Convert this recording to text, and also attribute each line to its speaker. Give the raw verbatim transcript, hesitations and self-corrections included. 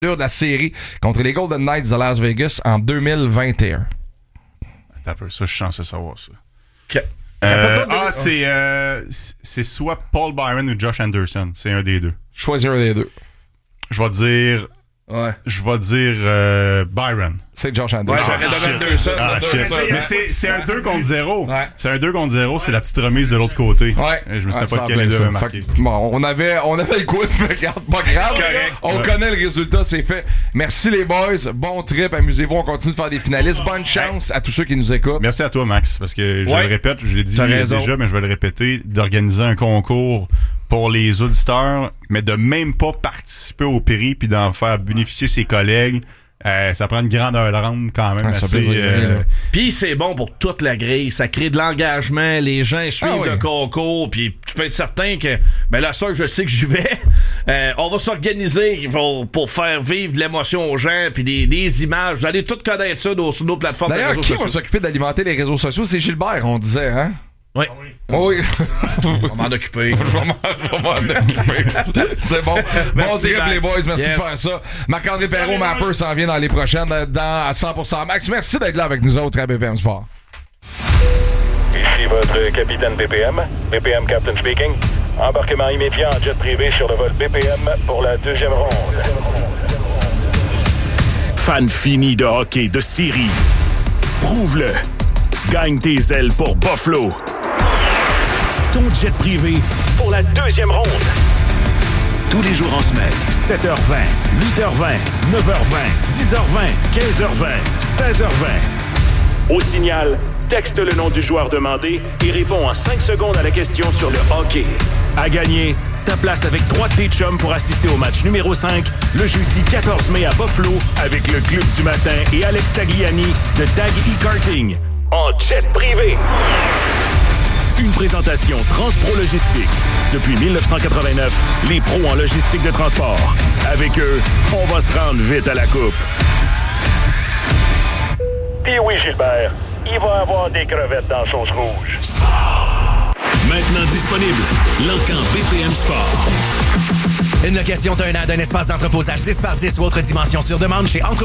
Speaker 1: de la série contre les Golden Knights de Las Vegas en deux mille vingt et un.
Speaker 2: Attends un peu, ça, je suis chanceux de savoir ça.
Speaker 3: Okay.
Speaker 2: Euh, ah, c'est, euh, c'est soit Paul Byron ou Josh Anderson. C'est un des deux.
Speaker 1: Choisir un des deux.
Speaker 2: Je vais dire...
Speaker 3: Ouais.
Speaker 2: Je vais dire euh, Byron.
Speaker 1: C'est Josh Anderson.
Speaker 3: Ouais, j'aurais donné deux ça.
Speaker 2: Ah,
Speaker 3: deux
Speaker 2: shit.
Speaker 3: ça,
Speaker 2: Mais
Speaker 3: hein.
Speaker 2: c'est, c'est un deux contre zéro.
Speaker 3: Ouais.
Speaker 2: C'est un deux contre zéro, c'est la petite remise de l'autre côté.
Speaker 1: Ouais.
Speaker 2: Je me souviens
Speaker 1: Ouais,
Speaker 2: pas de quel
Speaker 1: ça
Speaker 2: les deux
Speaker 1: ça.
Speaker 2: avaient marqué.
Speaker 1: Fait que, bon, on avait, on avait le quiz, mais regarde, pas grave.
Speaker 3: correct.
Speaker 1: On
Speaker 2: Ouais.
Speaker 1: connaît le résultat, c'est fait. Merci les boys. Bon trip, amusez-vous. On continue de faire des finalistes. Bonne chance à tous ceux qui nous écoutent.
Speaker 2: Merci à toi, Max, parce que je
Speaker 3: Ouais.
Speaker 2: le répète, je l'ai dit
Speaker 3: T'as raison.
Speaker 2: déjà, mais je vais le répéter, d'organiser un concours pour les auditeurs, mais de même pas participer au prix puis d'en faire bénéficier ses collègues. Euh, ça prend une grandeur d'âme quand même.
Speaker 1: Ah, ça
Speaker 2: assez,
Speaker 1: plaisir,
Speaker 2: euh,
Speaker 1: là.
Speaker 3: Puis c'est bon pour toute la grille, ça crée de l'engagement, les gens suivent
Speaker 1: Ah oui.
Speaker 3: le concours, puis tu peux être certain que, ben la soeur, je sais que j'y vais, euh, on va s'organiser pour, pour faire vivre de l'émotion aux gens, puis des, des images. Vous allez tout connaître ça dans- sur nos plateformes de
Speaker 1: D'ailleurs,
Speaker 3: réseaux
Speaker 1: qui va
Speaker 3: sociaux.
Speaker 1: s'occuper d'alimenter les réseaux sociaux? C'est Gilbert, on disait, hein?
Speaker 3: Oui.
Speaker 1: Oui.
Speaker 3: On va m'en occuper.
Speaker 1: Je vais m'en- je vais m'en occuper. C'est bon. Bon
Speaker 3: Merci,
Speaker 1: trip,
Speaker 3: Max.
Speaker 1: les boys. Merci
Speaker 3: Yes.
Speaker 1: de faire ça. Marc-André Perrault, Mapper, s'en vient dans les prochaines, dans à cent pour cent. Max, merci d'être là avec nous autres à B P M Sport.
Speaker 4: Ici votre capitaine B P M. B P M Captain speaking. Embarquement immédiat en jet privé sur le vol B P M pour la deuxième ronde.
Speaker 5: Fan fini de hockey de série. Prouve-le. Gagne tes ailes pour Buffalo. Ton jet privé pour la deuxième ronde. Tous les jours en semaine, sept heures vingt, huit heures vingt, neuf heures vingt, dix heures vingt, quinze heures vingt, seize heures vingt. Au signal, texte le nom du joueur demandé et réponds en cinq secondes à la question sur le hockey. À gagner, ta place avec trois de tes chums pour assister au match numéro cinq le jeudi quatorze mai à Buffalo avec le Club du matin et Alex Tagliani de Tag E-Karting en jet privé. Une présentation Transpro Logistique. Depuis dix-neuf cent quatre-vingt-neuf, les pros en logistique de transport. Avec eux, on va se rendre vite à la coupe.
Speaker 4: Puis oui, Gilbert, il va avoir des crevettes dans sauce rouge.
Speaker 5: Maintenant disponible, L'Encan B P M Sport.
Speaker 6: Une location d'un an d'un espace d'entreposage dix par dix ou autre dimension sur demande chez Entre